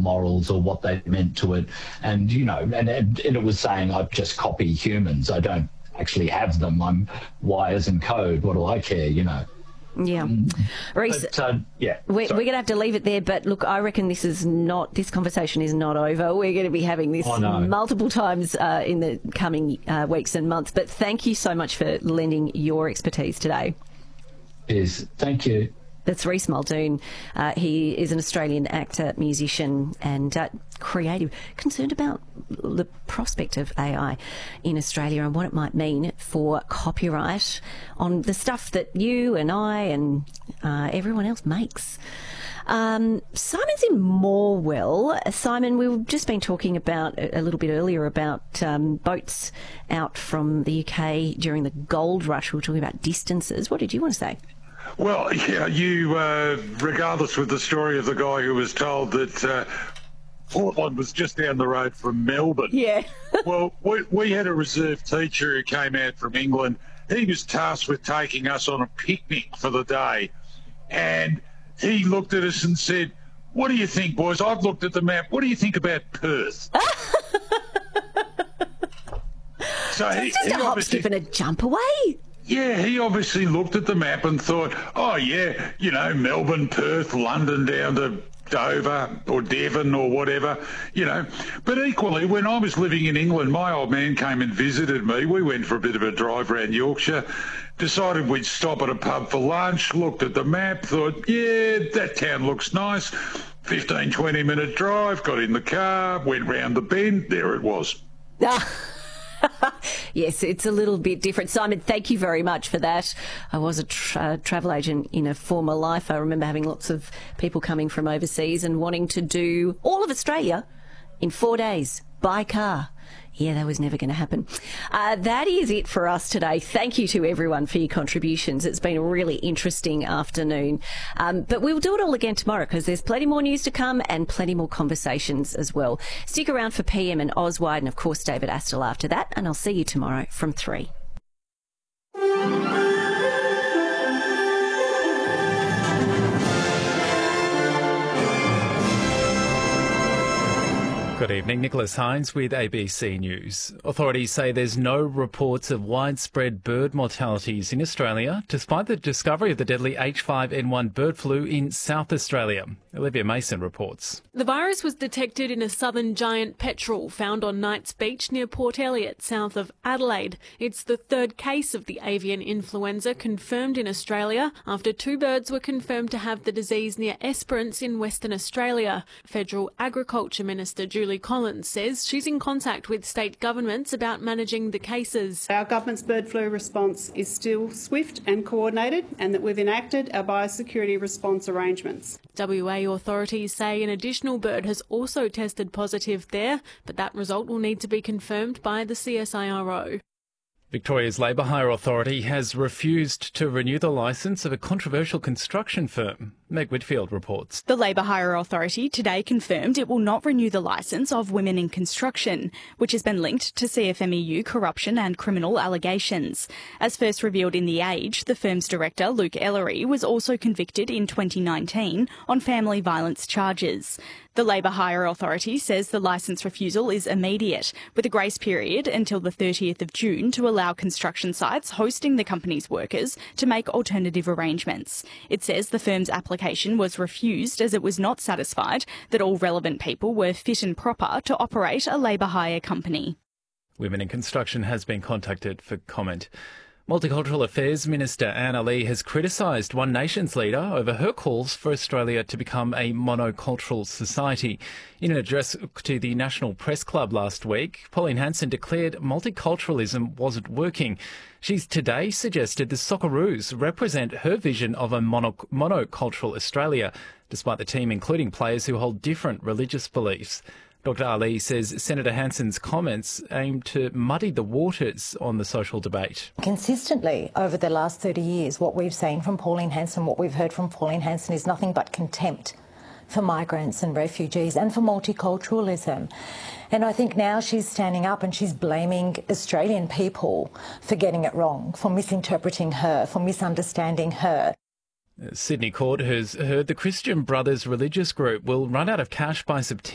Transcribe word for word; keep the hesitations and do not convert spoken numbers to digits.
morals or what they meant to it. And, you know, and, and it was saying, I just copy humans. I don't actually have them. I'm wires and code. What do I care, you know? Yeah. Rhys, but, uh, yeah, we're, we're going to have to leave it there, but look, I reckon this is not, this conversation is not over. We're going to be having this oh, no. multiple times uh, in the coming uh, weeks and months, but thank you so much for lending your expertise today. Yes, thank you. That's Rhys Muldoon. Uh, he is an Australian actor, musician and uh, creative, concerned about the prospect of A I in Australia and what it might mean for copyright on the stuff that you and I and uh, everyone else makes. Um, Simon's in Morwell. Simon, we've just been talking about a little bit earlier about um, boats out from the U K during the gold rush. We were talking about distances. What did you want to say? Well, yeah, you, uh, regardless with the story of the guy who was told that uh, Portland was just down the road from Melbourne. Yeah. Well, we, we had a reserve teacher who came out from England. He was tasked with taking us on a picnic for the day. And he looked at us and said, "What do you think, boys? I've looked at the map. What do you think about Perth?" So it's he, just he a hop, skip and a jump away. Yeah, he obviously looked at the map and thought, oh, yeah, you know, Melbourne, Perth, London down to Dover or Devon or whatever, you know. But equally, when I was living in England, my old man came and visited me. We went for a bit of a drive around Yorkshire, decided we'd stop at a pub for lunch, looked at the map, thought, yeah, that town looks nice. fifteen, twenty minute drive, got in the car, went round the bend, there it was. Yes, it's a little bit different. Simon, thank you very much for that. I was a tra- travel agent in a former life. I remember having lots of people coming from overseas and wanting to do all of Australia in four days by car. Yeah, that was never going to happen. Uh, that is it for us today. Thank you to everyone for your contributions. It's been a really interesting afternoon. Um, but we'll do it all again tomorrow because there's plenty more news to come and plenty more conversations as well. Stick around for P M and Oswide and, of course, David Astle after that. And I'll see you tomorrow from three. Good evening, Nicholas Hines with A B C News. Authorities say there's no reports of widespread bird mortalities in Australia, despite the discovery of the deadly H five N one bird flu in South Australia. Olivia Mason reports. The virus was detected in a southern giant petrel found on Knights Beach near Port Elliot, south of Adelaide. It's the third case of the avian influenza confirmed in Australia after two birds were confirmed to have the disease near Esperance in Western Australia. Federal Agriculture Minister Julie Collins says she's in contact with state governments about managing the cases. Our government's bird flu response is still swift and coordinated, and that we've enacted our biosecurity response arrangements. W A authorities say an additional bird has also tested positive there, but that result will need to be confirmed by the C S I R O. Victoria's Labour Hire Authority has refused to renew the licence of a controversial construction firm. Meg Whitfield reports. The Labour Hire Authority today confirmed it will not renew the licence of Women in Construction, which has been linked to C F M E U corruption and criminal allegations. As first revealed in The Age, the firm's director, Luke Ellery, was also convicted in twenty nineteen on family violence charges. The Labour Hire Authority says the licence refusal is immediate, with a grace period until the thirtieth of June to allow construction sites hosting the company's workers to make alternative arrangements. It says the firm's application was refused as it was not satisfied that all relevant people were fit and proper to operate a labour hire company. Women in Construction has been contacted for comment. Multicultural Affairs Minister Anna Lee has criticised One Nation's leader over her calls for Australia to become a monocultural society. In an address to the National Press Club last week, Pauline Hanson declared multiculturalism wasn't working. She's today suggested the Socceroos represent her vision of a mono- monocultural Australia, despite the team including players who hold different religious beliefs. Doctor Ali says Senator Hanson's comments aim to muddy the waters on the social debate. Consistently over the last thirty years, what we've seen from Pauline Hanson, what we've heard from Pauline Hanson is nothing but contempt for migrants and refugees and for multiculturalism. And I think now she's standing up and she's blaming Australian people for getting it wrong, for misinterpreting her, for misunderstanding her. Sydney Court has heard the Christian Brothers religious group will run out of cash by September.